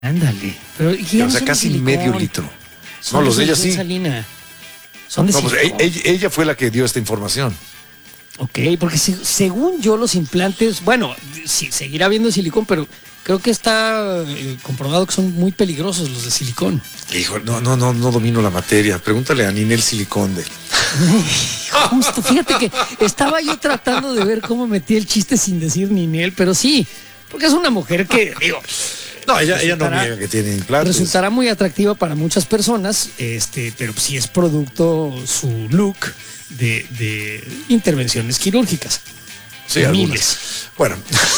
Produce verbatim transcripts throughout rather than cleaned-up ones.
Ándale. Pero, o sea, casi medio litro. Son no, los de ella sí. Salina. Son de no, pues ella, ella fue la que dio esta información. Ok, porque se, según yo los implantes, bueno, sí, seguirá habiendo silicón, pero creo que está eh, comprobado que son muy peligrosos los de silicón. Hijo, no, no, no, no domino la materia. Pregúntale a Ninel Siliconde. Justo, fíjate que estaba yo tratando de ver cómo metí el chiste sin decir Ninel, pero sí, porque es una mujer que, digo, no, ella, ella no niega que tiene implantes. Resultará muy atractiva para muchas personas, este, pero sí es producto su look de, de intervenciones quirúrgicas. Sí, algunas. Bueno.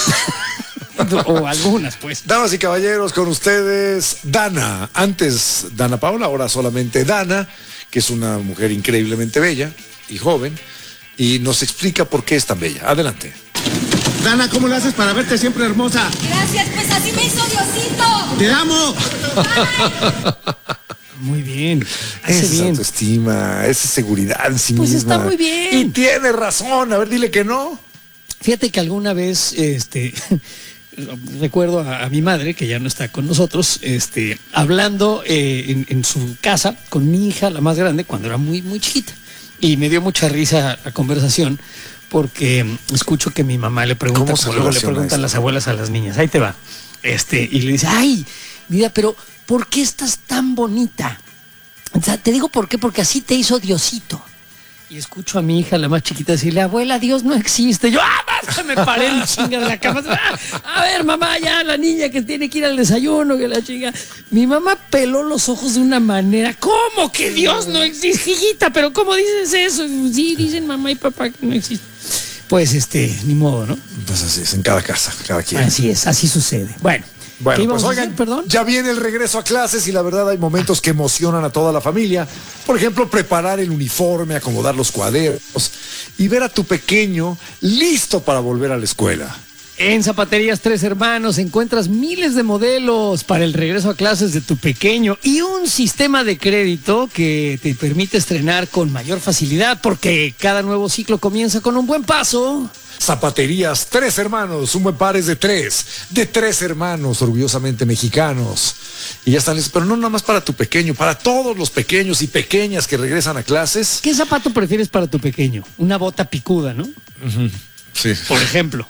O algunas, pues. Damas y caballeros, con ustedes, Dana. Antes Dana Paola, ahora solamente Dana, que es una mujer increíblemente bella y joven, y nos explica por qué es tan bella. Adelante. Dana, ¿cómo lo haces para verte siempre hermosa? Gracias, pues así me hizo Diosito. ¡Te amo! Muy bien. Esa es autoestima, esa es seguridad en sí pues misma. Pues está muy bien. Y tiene razón. A ver, dile que no. Fíjate que alguna vez, este... recuerdo a, a mi madre, que ya no está con nosotros, este, hablando eh, en, en su casa con mi hija, la más grande, cuando era muy, muy chiquita. Y me dio mucha risa la conversación, porque escucho que mi mamá le pregunta, como luego le preguntan las abuelas a las niñas, ahí te va, este, y le dice, ay, mira, pero ¿por qué estás tan bonita? O sea, te digo por qué, porque así te hizo Diosito. Y escucho a mi hija, la más chiquita, decirle, abuela, Dios no existe. Yo, ¡ah, basta! Me paré en chinga de la cama. A ver, mamá, ya la niña que tiene que ir al desayuno, que la chinga. Mi mamá peló los ojos de una manera. ¿Cómo que Dios no existe, hijita? ¿Pero cómo dices eso? Sí, dicen mamá y papá que no existe. Pues, este, ni modo, ¿no? Pues así es, en cada casa, cada quien. Así es, así sucede. Bueno. Bueno, pues oigan, perdón. Ya viene el regreso a clases y la verdad hay momentos que emocionan a toda la familia. Por ejemplo, preparar el uniforme, acomodar los cuadernos y ver a tu pequeño listo para volver a la escuela. En Zapaterías Tres Hermanos encuentras miles de modelos para el regreso a clases de tu pequeño y un sistema de crédito que te permite estrenar con mayor facilidad porque cada nuevo ciclo comienza con un buen paso. Zapaterías Tres Hermanos, un buen par es de tres, de tres hermanos orgullosamente mexicanos. Y ya están listos, pero no nada más para tu pequeño, para todos los pequeños y pequeñas que regresan a clases. ¿Qué zapato prefieres para tu pequeño? Una bota picuda, ¿no? Uh-huh. Sí. Por ejemplo.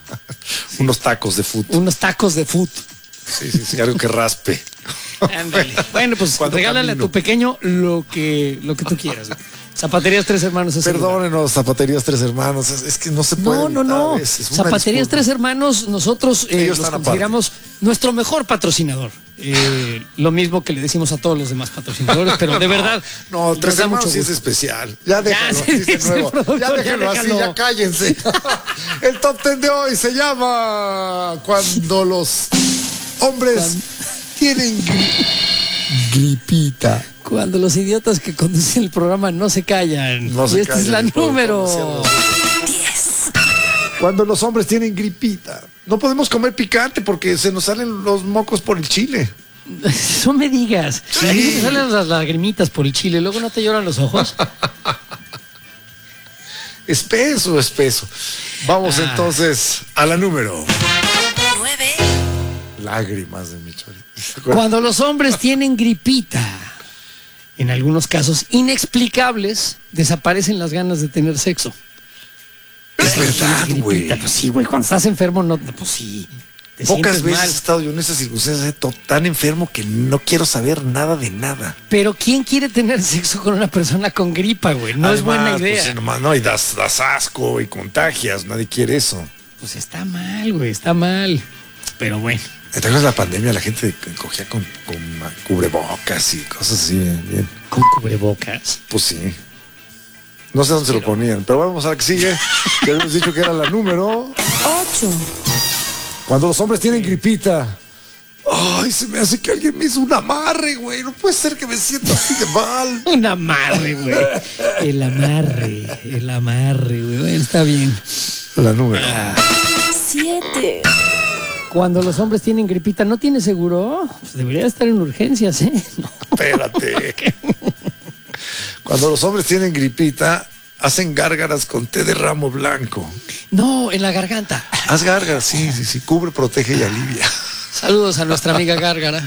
Unos tacos de fútbol. Unos tacos de fútbol. Sí, sí, sí, algo que raspe. Ándale. Bueno, pues regálale camino a tu pequeño lo que, lo que tú quieras. Zapaterías Tres Hermanos. Perdónenos, Zapaterías Tres Hermanos. Es, es que no se puede. No, no, no. Es Zapaterías disculpa. Tres Hermanos, nosotros eh, los consideramos aparte. Nuestro mejor patrocinador. Eh, lo mismo que le decimos a todos los demás patrocinadores, pero de verdad. No, no Tres Hermanos sí es especial. Ya déjalo, ya, así, sí, nuevo. ya déjalo ya así, ya cállense. El top ten de hoy se llama Cuando los hombres Cuando... tienen gri... gripita. Cuando los idiotas que conducen el programa no se callan. No se y esta callan, es la número diez. Cuando los hombres tienen gripita. No podemos comer picante porque se nos salen los mocos por el chile. No me digas. Sí. A mí se me salen las lagrimitas por el chile. Luego no te lloran los ojos. Espeso, espeso. Vamos ah. entonces a la número nueve. Lágrimas de mi chorito. Cuando los hombres tienen gripita. En algunos casos inexplicables, desaparecen las ganas de tener sexo. Es verdad, güey. Pues sí, güey, cuando estás enfermo, no, pues sí. Te Pocas veces mal. he estado yo en esas circunstancias tan enfermo que no quiero saber nada de nada. Pero ¿quién quiere tener sexo con una persona con gripa, güey? No Además, es buena idea. Pues, nomás, no, y das, das asco y contagias, nadie quiere eso. Pues está mal, güey, está mal. Pero bueno. ¿Te acuerdas de la pandemia? La gente cogía con, con cubrebocas y cosas así. Bien. ¿Con cubrebocas? Pues sí. No sé dónde pero... se lo ponían, pero vamos a la que sigue. Ya habíamos dicho que era la número ocho. Cuando los hombres tienen gripita. Ay, se me hace que alguien me hizo un amarre, güey. No puede ser que me sienta así de mal. Un amarre, güey. El amarre, el amarre, güey. Bueno, está bien. La número ah. siete. Cuando los hombres tienen gripita, ¿no tiene seguro? Pues debería estar en urgencias, ¿eh? No. Espérate. Cuando los hombres tienen gripita, hacen gárgaras con té de ramo blanco. No, en la garganta. Haz gárgaras, sí, sí, sí. Cubre, protege y alivia. Saludos a nuestra amiga Gárgara.